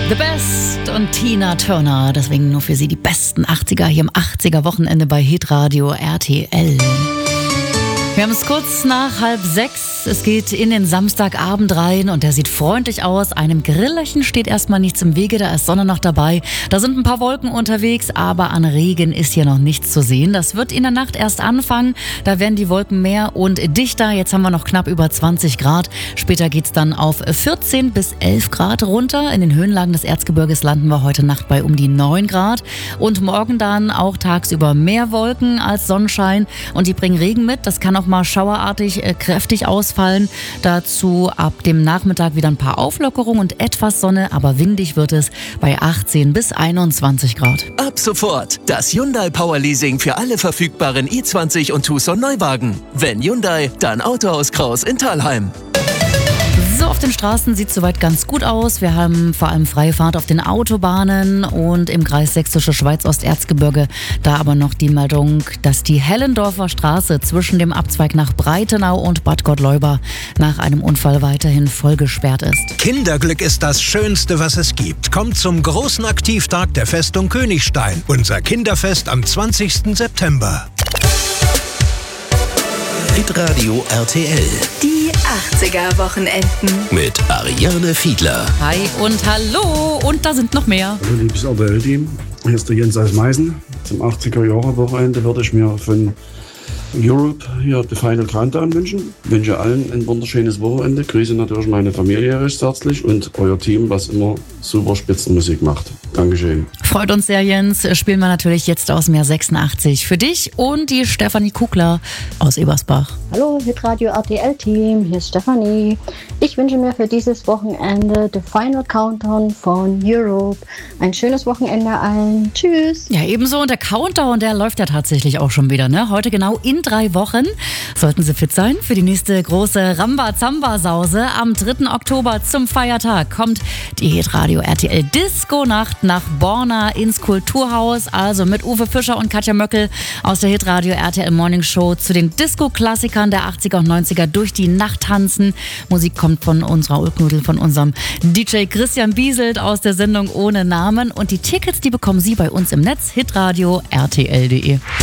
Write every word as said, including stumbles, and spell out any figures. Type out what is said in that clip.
The Best und Tina Turner. Deswegen nur für Sie die besten achtziger hier im achtziger-Wochenende bei Hitradio R T L. Wir haben es kurz nach halb sechs. Es geht in den Samstagabend rein und der sieht freundlich aus. Einem Grillerchen steht erstmal nichts im Wege, da ist Sonne noch dabei. Da sind ein paar Wolken unterwegs, aber an Regen ist hier noch nichts zu sehen. Das wird in der Nacht erst anfangen. Da werden die Wolken mehr und dichter. Jetzt haben wir noch knapp über zwanzig Grad. Später geht's dann auf vierzehn bis elf Grad runter. In den Höhenlagen des Erzgebirges landen wir heute Nacht bei um die neun Grad. Und morgen dann auch tagsüber mehr Wolken als Sonnenschein. Und die bringen Regen mit. Das kann auch mal schauerartig äh, kräftig ausfallen. Dazu ab dem Nachmittag wieder ein paar Auflockerungen und etwas Sonne, aber windig wird es bei achtzehn bis einundzwanzig Grad. Ab sofort das Hyundai Power Leasing für alle verfügbaren i zwanzig und Tucson Neuwagen. Wenn Hyundai, dann Autohaus Kraus in Thalheim. So, auf den Straßen sieht es soweit ganz gut aus. Wir haben vor allem freie Fahrt auf den Autobahnen und im Kreis Sächsische Schweiz-Osterzgebirge. Da aber noch die Meldung, dass die Hellendorfer Straße zwischen dem Abzweig nach Breitenau und Bad Gottleuba nach einem Unfall weiterhin voll gesperrt ist. Kinderglück ist das Schönste, was es gibt. Kommt zum großen Aktivtag der Festung Königstein. Unser Kinderfest am zwanzigsten September. Hitradio R T L. Die achtziger-Wochenenden. Mit Ariane Fiedler. Hi und hallo und da sind noch mehr. Hallo liebes R T L-Team, hier ist der Jens aus Meißen. Zum achtziger-Jahre-Wochenende würde ich mir von Europe hier The Final Countdown wünschen. Ich wünsche allen ein wunderschönes Wochenende. Grüße natürlich meine Familie recht herzlich und euer Team, was immer super Spitzenmusik macht. Dankeschön. Freut uns sehr, Jens. Spielen wir natürlich jetzt aus dem Jahr sechsundachtzig für dich und die Stefanie Kugler aus Ebersbach. Hallo Hitradio R T L-Team, hier ist Stefanie. Ich wünsche mir für dieses Wochenende The Final Countdown von Europe. Ein schönes Wochenende allen. Tschüss. Ja, ebenso. Und der Countdown, der läuft ja tatsächlich auch schon wieder, ne? Heute genau in drei Wochen sollten Sie fit sein für die nächste große Ramba-Zamba-Sause. Am dritten Oktober zum Feiertag kommt die Hitradio R T L Disco-Nacht nach Borna ins Kulturhaus. Also mit Uwe Fischer und Katja Möckel aus der Hitradio R T L Morning Show zu den Disco-Klassikern der achtziger und neunziger durch die Nacht tanzen. Musik kommt von unserer Ulknudel, von unserem D J Christian Bieselt aus der Sendung Ohne Namen. Und die Tickets, die bekommen Sie bei uns im Netz, hitradio punkt r t l punkt d e.